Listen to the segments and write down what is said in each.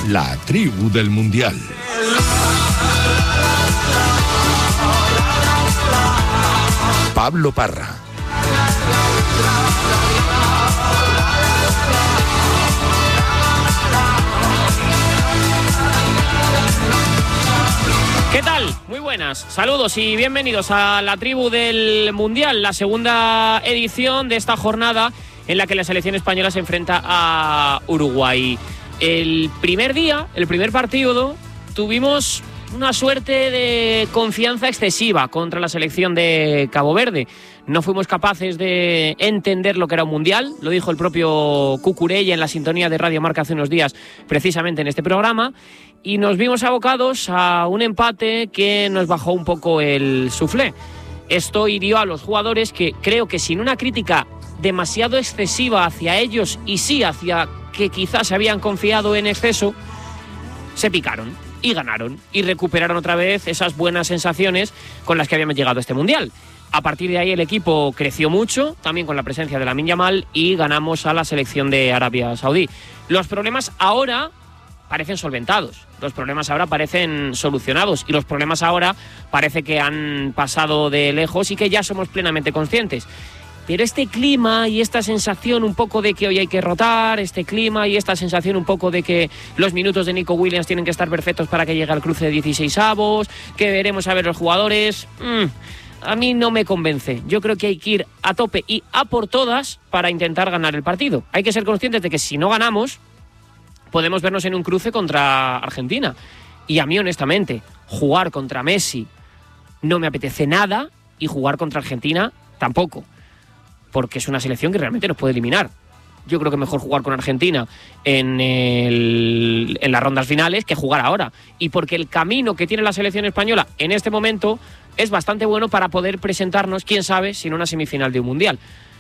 La tribu del Mundial. Pablo Parra. ¿Qué tal? Muy buenas, saludos y bienvenidos a la tribu del Mundial, la segunda edición de esta jornada en la que la selección española se enfrenta a Uruguay. El primer día, el primer partido, tuvimos una suerte de confianza excesiva contra la selección de Cabo Verde. No fuimos capaces de entender lo que era un mundial, lo dijo el propio Cucurella en la sintonía de Radio Marca hace unos días, precisamente en este programa, y nos vimos abocados a un empate que nos bajó un poco el suflé. Esto hirió a los jugadores que creo que sin una crítica demasiado excesiva hacia ellos y sí hacia que quizás se habían confiado en exceso, se picaron y ganaron y recuperaron otra vez esas buenas sensaciones con las que habíamos llegado a este mundial. A partir de ahí el equipo creció mucho, también con la presencia de Lamine Yamal, y ganamos a la selección de Arabia Saudí. Los problemas ahora parecen solventados, los problemas ahora parecen solucionados y los problemas ahora parece que han pasado de lejos y que ya somos plenamente conscientes. Pero este clima y esta sensación un poco de que hoy hay que rotar, este clima y esta sensación un poco de que los minutos de Nico Williams tienen que estar perfectos para que llegue al cruce de 16avos, que veremos a ver los jugadores, a mí no me convence. Yo creo que hay que ir a tope y a por todas para intentar ganar el partido. Hay que ser conscientes de que si no ganamos, podemos vernos en un cruce contra Argentina. Y a mí, honestamente, jugar contra Messi no me apetece nada y jugar contra Argentina tampoco, porque es una selección que realmente nos puede eliminar. Yo creo que es mejor jugar con Argentina en las rondas finales que jugar ahora. Y porque el camino que tiene la selección española en este momento es bastante bueno para poder presentarnos, quién sabe, sin una semifinal de un mundial.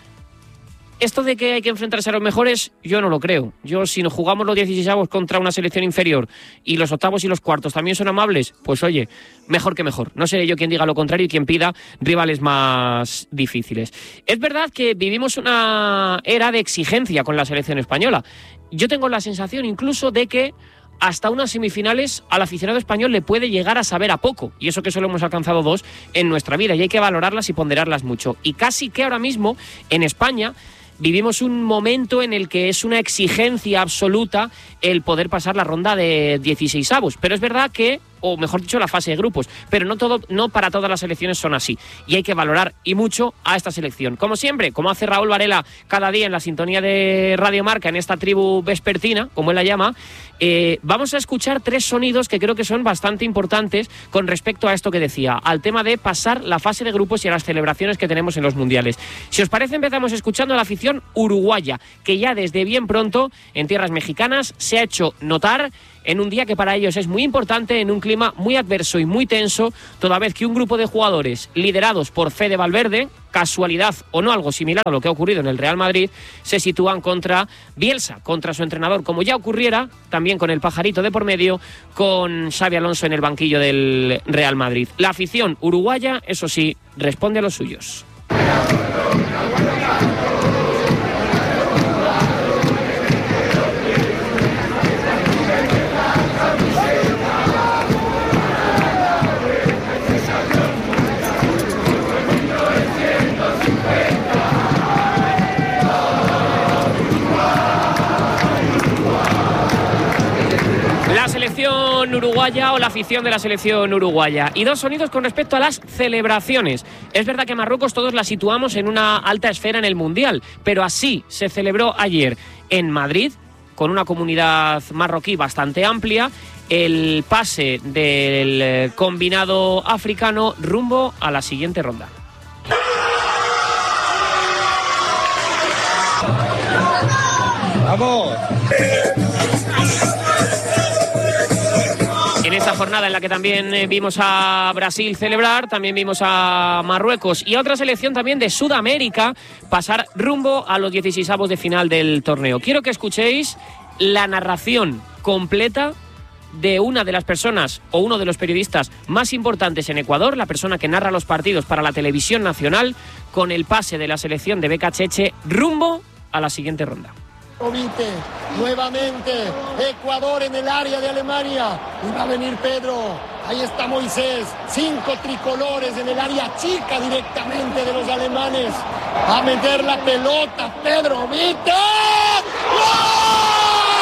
Esto de que hay que enfrentarse a los mejores, yo no lo creo. Yo, si nos jugamos los 16avos contra una selección inferior y los octavos y los cuartos también son amables, pues oye, mejor que mejor. No seré yo quien diga lo contrario y quien pida rivales más difíciles. Es verdad que vivimos una era de exigencia con la selección española. Yo tengo la sensación incluso de que hasta unas semifinales al aficionado español le puede llegar a saber a poco, y eso que solo hemos alcanzado 2 en nuestra vida, y hay que valorarlas y ponderarlas mucho. Y casi que ahora mismo en España vivimos un momento en el que es una exigencia absoluta el poder pasar la ronda de 16avos. Pero es verdad que, o mejor dicho, la fase de grupos, pero no para todas las selecciones son así. Y hay que valorar y mucho a esta selección. Como siempre, como hace Raúl Varela cada día en la sintonía de Radio Marca, en esta tribu vespertina, como él la llama, vamos a escuchar 3 sonidos que creo que son bastante importantes con respecto a esto que decía, al tema de pasar la fase de grupos y a las celebraciones que tenemos en los mundiales. Si os parece, empezamos escuchando a la afición uruguaya, que ya desde bien pronto en tierras mexicanas se ha hecho notar en un día que para ellos es muy importante, en un clima muy adverso y muy tenso, toda vez que un grupo de jugadores liderados por Fede Valverde, casualidad o no, algo similar a lo que ha ocurrido en el Real Madrid, se sitúan contra Bielsa, contra su entrenador, como ya ocurriera también con el pajarito de por medio, con Xabi Alonso en el banquillo del Real Madrid. La afición uruguaya, eso sí, responde a los suyos. La selección uruguaya o la afición de la selección uruguaya. Y 2 sonidos con respecto a las celebraciones. Es verdad que Marruecos todos la situamos en una alta esfera en el Mundial, pero así se celebró ayer en Madrid, con una comunidad marroquí bastante amplia, el pase del combinado africano rumbo a la siguiente ronda. ¡Vamos! En esta jornada en la que también vimos a Brasil celebrar, también vimos a Marruecos y a otra selección también de Sudamérica pasar rumbo a los 16avos de final del torneo. Quiero que escuchéis la narración completa de una de las personas o uno de los periodistas más importantes en Ecuador, la persona que narra los partidos para la televisión nacional, con el pase de la selección de Beca Cheche rumbo a la siguiente ronda. Ovite, nuevamente, Ecuador en el área de Alemania, y va a venir Pedro, ahí está Moisés, 5 tricolores en el área chica directamente de los alemanes, a meter la pelota, Pedro Ovite, ¡gol!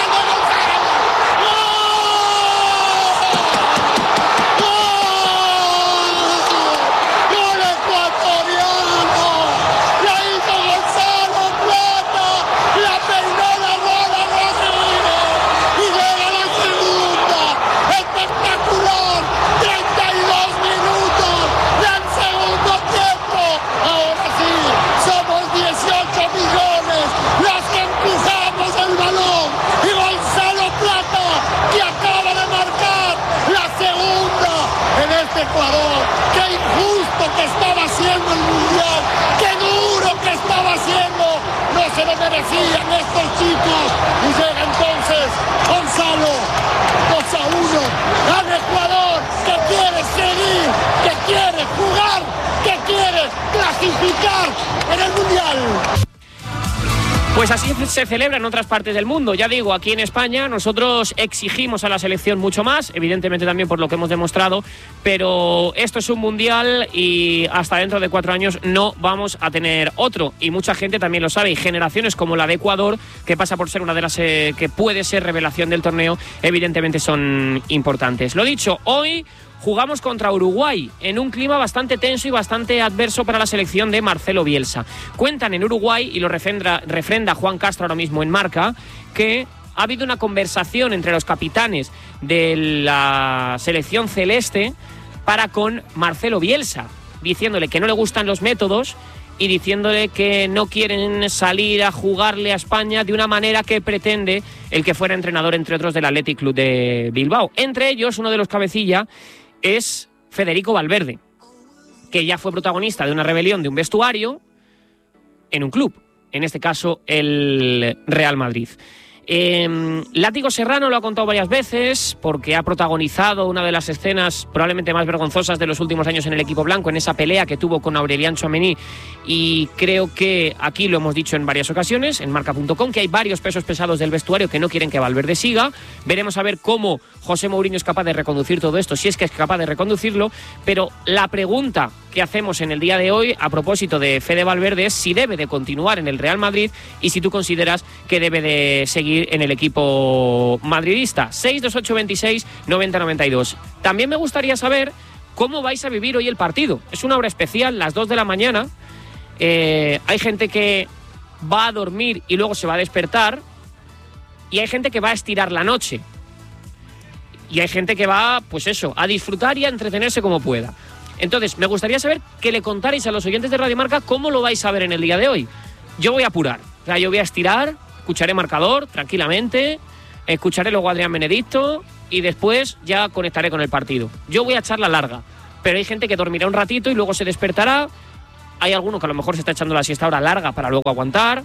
Ecuador, qué injusto que estaba haciendo el Mundial, qué duro que estaba haciendo, no se lo merecían estos chicos, y llega entonces Gonzalo, 2-1, gana Ecuador, que quiere seguir, que quiere jugar, que quiere clasificar en el Mundial. Pues así se celebra en otras partes del mundo. Ya digo, aquí en España nosotros exigimos a la selección mucho más, evidentemente también por lo que hemos demostrado, pero esto es un mundial y hasta dentro de 4 años no vamos a tener otro. Y mucha gente también lo sabe, y generaciones como la de Ecuador, que pasa por ser una de las que puede ser revelación del torneo, evidentemente son importantes. Lo dicho, hoy jugamos contra Uruguay en un clima bastante tenso y bastante adverso para la selección de Marcelo Bielsa. Cuentan en Uruguay, y lo refrenda Juan Castro ahora mismo en Marca, que ha habido una conversación entre los capitanes de la selección celeste para con Marcelo Bielsa, diciéndole que no le gustan los métodos y diciéndole que no quieren salir a jugarle a España de una manera que pretende el que fuera entrenador, entre otros, del Athletic Club de Bilbao. Entre ellos, uno de los cabecilla es Federico Valverde, que ya fue protagonista de una rebelión de un vestuario en un club, en este caso el Real Madrid. Látigo Serrano lo ha contado varias veces porque ha protagonizado una de las escenas probablemente más vergonzosas de los últimos años en el equipo blanco, en esa pelea que tuvo con Aurelian Tchouaméni, y creo que aquí lo hemos dicho en varias ocasiones en marca.com, que hay varios pesos pesados del vestuario que no quieren que Valverde siga. Veremos a ver cómo José Mourinho es capaz de reconducir todo esto, si es que es capaz de reconducirlo, pero la pregunta que hacemos en el día de hoy a propósito de Fede Valverde es si debe de continuar en el Real Madrid y si tú consideras que debe de seguir en el equipo madridista. 628269092. También me gustaría saber cómo vais a vivir hoy el partido. Es una hora especial, las 2 de la mañana. Hay gente que va a dormir y luego se va a despertar, y hay gente que va a estirar la noche, y hay gente que va, pues eso, a disfrutar y a entretenerse como pueda. Entonces, me gustaría saber que le contarais a los oyentes de Radio Marca cómo lo vais a ver en el día de hoy. Yo voy a apurar, o sea, yo voy a estirar, escucharé marcador tranquilamente, escucharé luego a Adrián Benedicto y después ya conectaré con el partido. Yo voy a echar la larga, pero hay gente que dormirá un ratito y luego se despertará. Hay alguno que a lo mejor se está echando la siesta ahora larga para luego aguantar.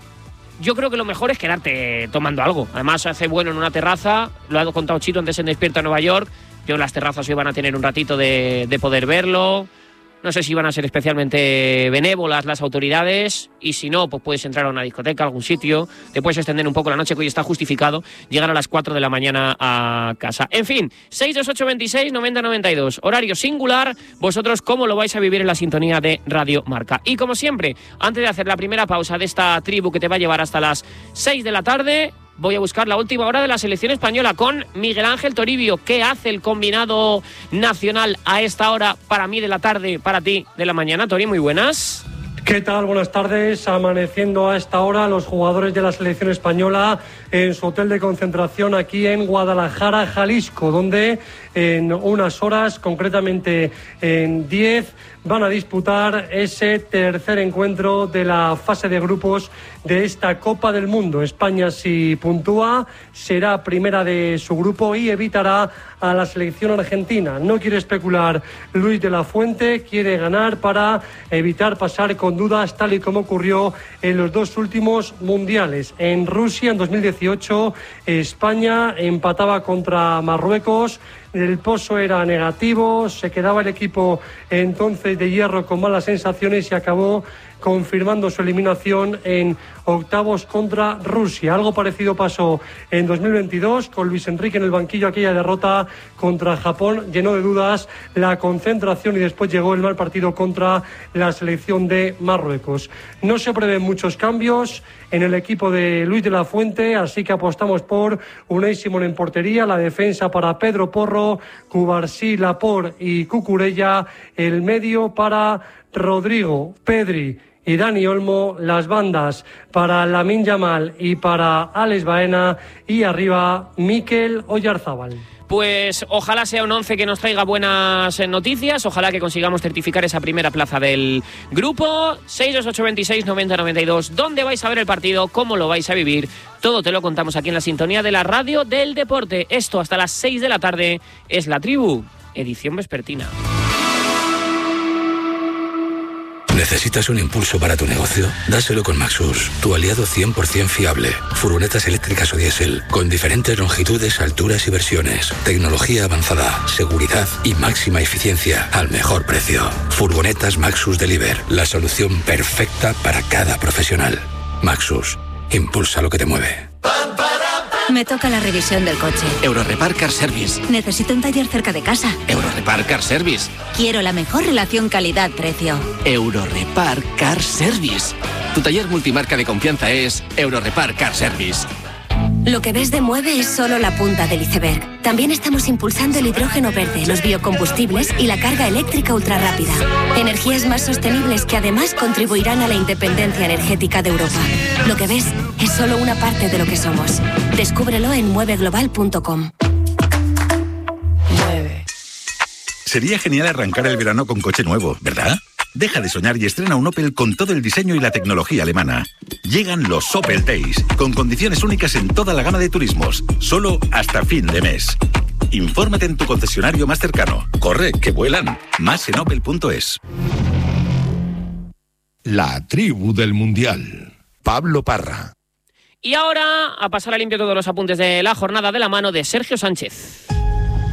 Yo creo que lo mejor es quedarte tomando algo. Además, hace bueno en una terraza, lo ha contado Chito antes en Despierta en Nueva York. Yo las terrazas hoy van a tener un ratito de poder verlo. No sé si van a ser especialmente benévolas las autoridades, y si no, pues puedes entrar a una discoteca, a algún sitio, te puedes extender un poco la noche, que hoy está justificado llegar a las 4 de la mañana a casa. En fin, 628269092, horario singular. Vosotros cómo lo vais a vivir en la sintonía de Radio Marca. Y como siempre, antes de hacer la primera pausa de esta tribu que te va a llevar hasta las 6 de la tarde, voy a buscar la última hora de la selección española con Miguel Ángel Toribio. ¿Qué hace el combinado nacional a esta hora, para mí de la tarde, para ti de la mañana? Tori, muy buenas. ¿Qué tal? Buenas tardes. Amaneciendo a esta hora los jugadores de la selección española en su hotel de concentración aquí en Guadalajara, Jalisco, donde en unas horas, concretamente en 10, van a disputar ese tercer encuentro de la fase de grupos de esta Copa del Mundo. España, si puntúa, será primera de su grupo y evitará a la selección argentina. No quiere especular Luis de la Fuente, quiere ganar para evitar pasar con dudas, tal y como ocurrió en los 2 últimos mundiales. En Rusia, en 2018, España empataba contra Marruecos. El pozo era negativo, se quedaba el equipo entonces de hierro con malas sensaciones y acabó confirmando su eliminación en octavos contra Rusia. Algo parecido pasó en 2022 con Luis Enrique en el banquillo. Aquella derrota contra Japón llenó de dudas la concentración y después llegó el mal partido contra la selección de Marruecos. No se prevén muchos cambios en el equipo de Luis de la Fuente, así que apostamos por Unai Simón en portería, la defensa para Pedro Porro, Cubarsí, Laporte y Cucurella, el medio para Rodrigo, Pedri y Dani Olmo, las bandas para Lamine Yamal y para Alex Baena y arriba Mikel Oyarzábal. Pues ojalá sea un 11 que nos traiga buenas noticias, ojalá que consigamos certificar esa primera plaza del grupo. 628269092, ¿dónde vais a ver el partido? ¿Cómo lo vais a vivir? Todo te lo contamos aquí en la sintonía de la radio del deporte. Esto hasta las 6 de la tarde es La Tribu, edición vespertina. ¿Necesitas un impulso para tu negocio? Dáselo con Maxus, tu aliado 100% fiable. Furgonetas eléctricas o diésel, con diferentes longitudes, alturas y versiones. Tecnología avanzada, seguridad y máxima eficiencia al mejor precio. Furgonetas Maxus Deliver, la solución perfecta para cada profesional. Maxus, impulsa lo que te mueve. Me toca la revisión del coche. Eurorepar Car Service. Necesito un taller cerca de casa. Eurorepar Car Service. Quiero la mejor relación calidad-precio. Eurorepar Car Service. Tu taller multimarca de confianza es Eurorepar Car Service. Lo que ves de Mueve es solo la punta del iceberg. También estamos impulsando el hidrógeno verde, los biocombustibles y la carga eléctrica ultrarrápida. Energías más sostenibles que además contribuirán a la independencia energética de Europa. Lo que ves es solo una parte de lo que somos. Descúbrelo en mueveglobal.com. Mueve. Sería genial arrancar el verano con coche nuevo, ¿verdad? Deja de soñar y estrena un Opel con todo el diseño y la tecnología alemana. Llegan los Opel Days, con condiciones únicas en toda la gama de turismos, solo hasta fin de mes. Infórmate en tu concesionario más cercano. Corre, que vuelan. Más en opel.es. La Tribu del Mundial. Pablo Parra. Y ahora a pasar a limpio todos los apuntes de la jornada de la mano de Sergio Sánchez.